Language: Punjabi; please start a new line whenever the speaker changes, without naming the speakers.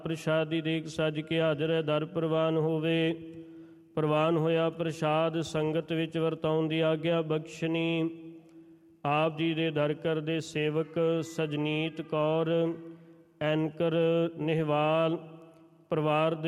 ਪ੍ਰਸ਼ਾਦੀ ਦੇਖ ਸਜ ਕੇ ਹਾਜ਼ਰ ਹੈ, ਦਰ ਪ੍ਰਵਾਨ ਹੋਵੇ। ਪ੍ਰਵਾਨ ਹੋਇਆ ਪ੍ਰਸ਼ਾਦ ਸੰਗਤ ਵਿੱਚ ਵਰਤਾਉਣ ਦੀ ਆਗਿਆ ਬਖਸ਼ਣੀ। ਆਪ ਜੀ ਦੇ ਦਰ ਕਰ ਦੇ ਸੇਵਕ ਸਜਨੀਤ ਕੌਰ, ਐਨਕਰ ਨਿਹਵਾਲ, ਪਰਿਵਾਰ ਦੇ